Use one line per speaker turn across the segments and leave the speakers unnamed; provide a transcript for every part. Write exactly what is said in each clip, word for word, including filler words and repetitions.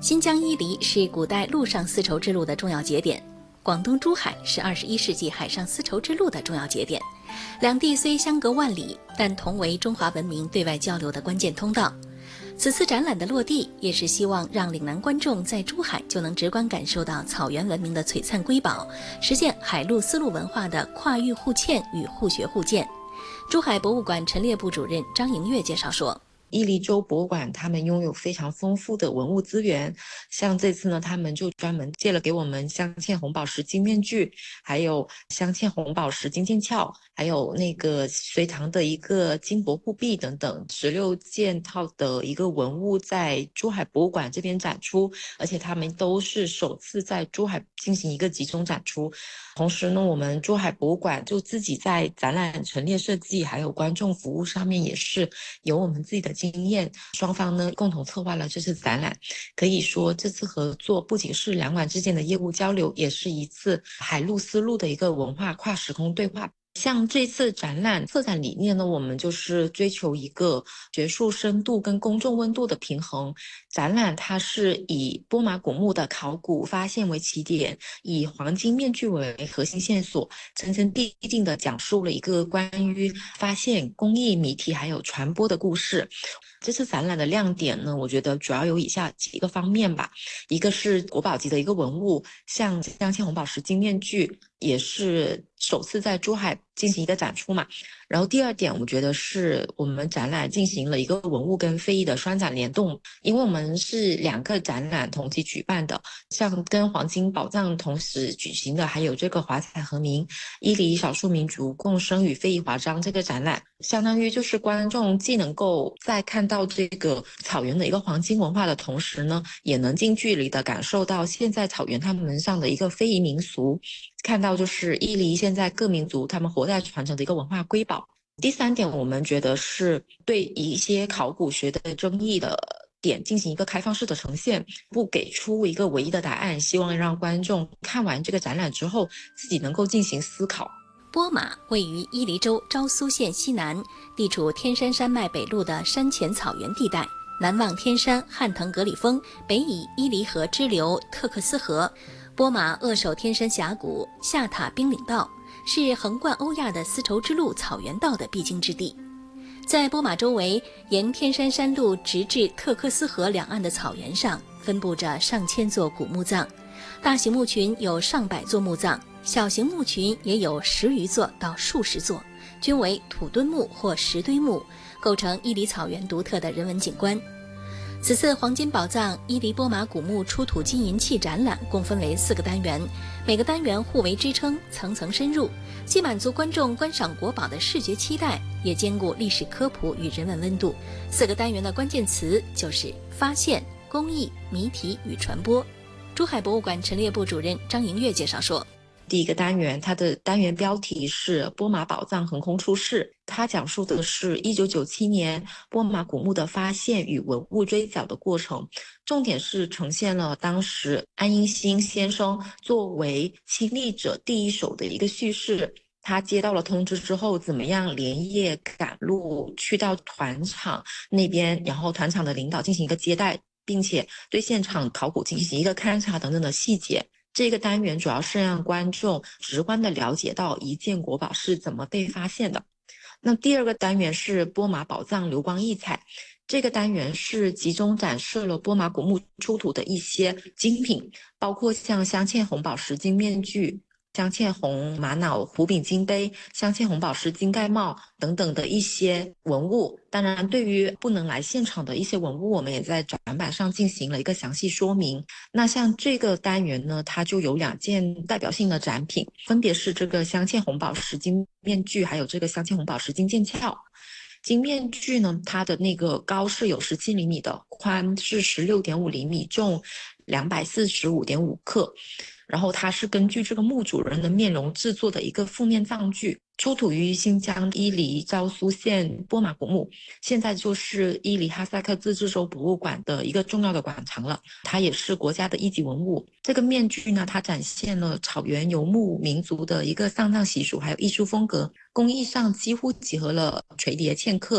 新疆伊犁是古代陆上丝绸之路的重要节点，广东珠海是二十一世纪海上丝绸之路的重要节点。两地虽相隔万里，但同为中华文明对外交流的关键通道。此次展览的落地，也是希望让岭南观众在珠海就能直观感受到草原文明的璀璨瑰宝，实现海陆丝路文化的跨域互嵌与互学互鉴。珠海博物馆陈列部主任张莹月介绍说，
伊犁州博物馆他们拥有非常丰富的文物资源，像这次呢，他们就专门借了给我们镶嵌红宝石金面具，还有镶嵌红宝石金剑鞘，还有那个隋唐的一个金箔护壁等等十六件套的一个文物在珠海博物馆这边展出，而且他们都是首次在珠海进行一个集中展出。同时呢，我们珠海博物馆就自己在展览陈列设计还有观众服务上面也是有我们自己的经验，双方呢共同策划了这次展览。可以说这次合作不仅是两馆之间的业务交流，也是一次海陆丝路的一个文化跨时空对话。像这次展览策展理念呢，我们就是追求一个学术深度跟公众温度的平衡。展览它是以波马古墓的考古发现为起点，以黄金面具为核心线索，层层递进的讲述了一个关于发现、工艺、谜题还有传播的故事。这次展览的亮点呢，我觉得主要有以下几个方面吧。一个是国宝级的一个文物，像镶嵌红宝石金面具，也是首次在珠海进行一个展出嘛。然后第二点，我觉得是我们展览进行了一个文物跟非遗的双展联动，因为我们是两个展览同期举办的，像跟黄金宝藏同时举行的，还有这个华彩和鸣伊犁少数民族共生与非遗华章这个展览，相当于就是观众既能够在看到这个草原的一个黄金文化的同时呢，也能近距离的感受到现在草原他们上的一个非遗民俗，看到就是伊犁现在各民族他们活在传承的一个文化瑰宝。第三点，我们觉得是对一些考古学的争议的点进行一个开放式的呈现，不给出一个唯一的答案，希望让观众看完这个展览之后自己能够进行思考。
波马位于伊犁州昭苏县西南，地处天山山脉北麓的山前草原地带，南望天山汉腾格里峰，北以伊犁河支流特克斯河。波马扼守天山峡谷，下塔冰岭道，是横贯欧亚的丝绸之路草原道的必经之地。在波马周围，沿天山山路直至特克斯河两岸的草原上，分布着上千座古墓葬，大型墓群有上百座墓葬，小型墓群也有十余座到数十座，均为土墩墓或石堆墓，构成伊犁草原独特的人文景观。此次黄金宝藏伊犁波马古墓出土金银器展览共分为四个单元，每个单元互为支撑，层层深入，既满足观众观赏国宝的视觉期待，也兼顾历史科普与人文温度。四个单元的关键词就是发现、工艺、谜题与传播。珠海博物馆陈列部主任张莹月介绍说，
第一个单元，它的单元标题是波马宝藏横空出世，它讲述的是一九九七年波马古墓的发现与文物追缴的过程，重点是呈现了当时安英兴先生作为亲历者第一手的一个叙事。他接到了通知之后，怎么样连夜赶路去到团场那边，然后团场的领导进行一个接待，并且对现场考古进行一个勘察等等的细节。这个单元主要是让观众直观地了解到一件国宝是怎么被发现的。那第二个单元是波马宝藏流光溢彩，这个单元是集中展示了波马古墓出土的一些精品，包括像镶嵌红宝石金面具、镶嵌红玛瑙壶柄金杯、镶嵌红宝石金盖帽等等的一些文物。当然，对于不能来现场的一些文物，我们也在展板上进行了一个详细说明。那像这个单元呢，它就有两件代表性的展品，分别是这个镶嵌红宝石金面具，还有这个镶嵌红宝石金剑鞘。金面具呢，它的那个高是有十七厘米的，宽是十六点五厘米，重两百四十五点五克。然后它是根据这个墓主人的面容制作的一个覆面葬具，出土于新疆伊犁昭苏县波马古墓，现在就是伊犁哈萨克自治州博物馆的一个重要的馆藏了，它也是国家的一级文物。这个面具呢，它展现了草原游牧民族的一个丧葬习俗还有艺术风格，工艺上几乎结合了垂叠嵌刻、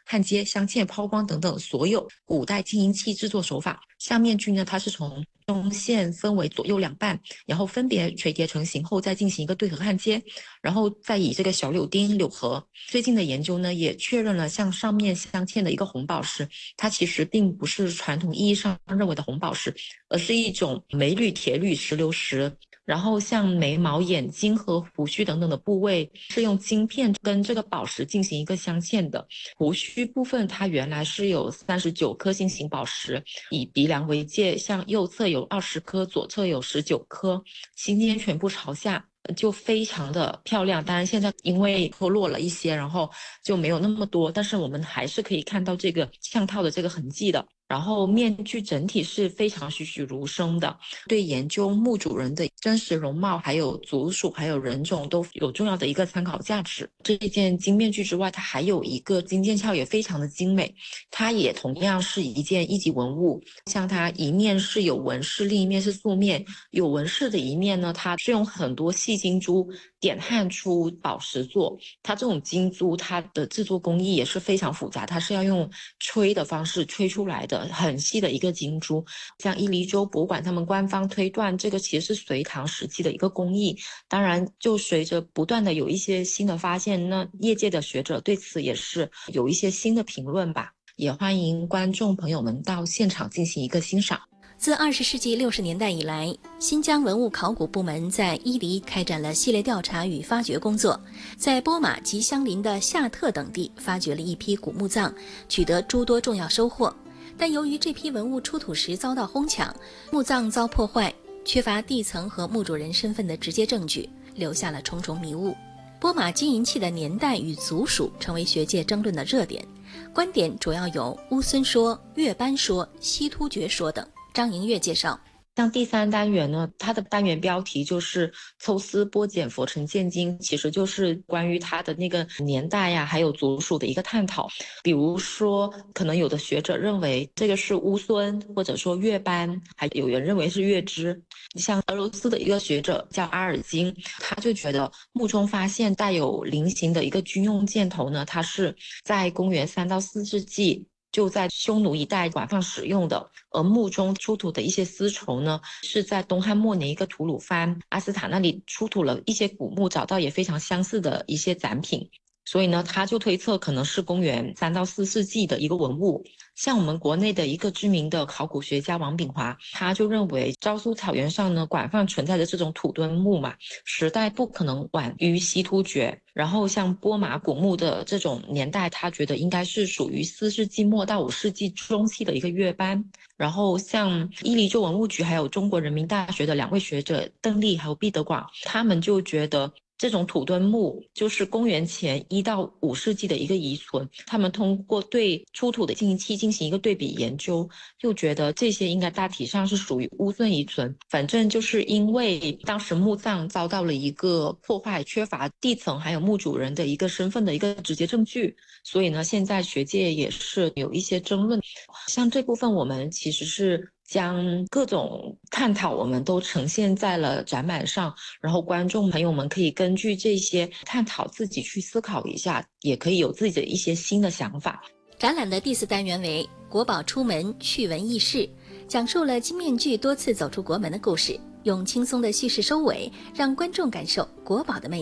焊接、镶嵌、抛光等等所有古代金银器制作手法。像面具呢，它是从中线分为左右两半，然后分别垂叠成型后再进行一个对合焊接，然后再以这个小柳钉、柳合。最近的研究呢，也确认了像上面镶嵌的一个红宝石，它其实并不是传统意义上认为的红宝石，而是一种镁铝、铁铝、石榴石。然后像眉毛、眼睛和胡须等等的部位是用晶片跟这个宝石进行一个镶嵌的。胡须部分它原来是有三十九颗心形宝石，以鼻梁为界，像右侧有二十颗，左侧有十九颗，心尖全部朝下，就非常的漂亮。当然现在因为脱落了一些，然后就没有那么多，但是我们还是可以看到这个嵌套的这个痕迹的。然后面具整体是非常栩栩如生的，对研究墓主人的真实容貌、还有族属、还有人种都有重要的一个参考价值。这一件金面具之外，它还有一个金剑鞘，也非常的精美，它也同样是一件一级文物。像它一面是有纹饰，另一面是素面。有纹饰的一面呢，它是用很多细金珠点焊出宝石做。它这种金珠，它的制作工艺也是非常复杂，它是要用吹的方式吹出来的，很细的一个金珠。像伊犁州博物馆他们官方推断，这个其实是隋唐时期的一个工艺。当然就随着不断的有一些新的发现，那业界的学者对此也是有一些新的评论吧。也欢迎观众朋友们到现场进行一个欣赏。
自二十世纪六十年代以来，新疆文物考古部门在伊犁开展了系列调查与发掘工作，在波马及相邻的夏特等地发掘了一批古墓葬，取得诸多重要收获。但由于这批文物出土时遭到哄抢，墓葬遭破坏，缺乏地层和墓主人身份的直接证据，留下了重重迷雾。波马金银器的年代与族属成为学界争论的热点，观点主要有乌孙说、月斑说、西突厥说等。张莹月介绍，
像第三单元呢，它的单元标题就是抽丝剥茧佛尘鉴金，其实就是关于它的那个年代呀，还有族属的一个探讨。比如说，可能有的学者认为这个是乌孙，或者说月斑，还有人认为是月支。像俄罗斯的一个学者叫阿尔金，他就觉得墓中发现带有菱形的一个军用箭头呢，它是在公元三到四世纪。就在匈奴一带广泛使用的，而墓中出土的一些丝绸呢，是在东汉末年一个吐鲁番阿斯塔那里出土了一些古墓，找到也非常相似的一些展品，所以呢，他就推测可能是公元三到四世纪的一个文物。像我们国内的一个知名的考古学家王炳华，他就认为昭苏草原上呢广泛存在着这种土墩墓嘛，时代不可能晚于西突厥。然后像波马古墓的这种年代，他觉得应该是属于四世纪末到五世纪中期的一个月斑。然后像伊犁州文物局还有中国人民大学的两位学者邓丽还有毕德广，他们就觉得这种土墩墓就是公元前一到五世纪的一个遗存，他们通过对出土的金银器进行一个对比研究，就觉得这些应该大体上是属于乌孙遗存。反正就是因为当时墓葬遭到了一个破坏，缺乏地层还有墓主人的一个身份的一个直接证据，所以呢，现在学界也是有一些争论。像这部分我们其实是将各种探讨我们都呈现在了展板上，然后观众朋友们可以根据这些探讨自己去思考一下，也可以有自己的一些新的想法。
展览的第四单元为国宝出门趣闻轶事，讲述了金面具多次走出国门的故事，用轻松的叙事收尾，让观众感受国宝的魅力。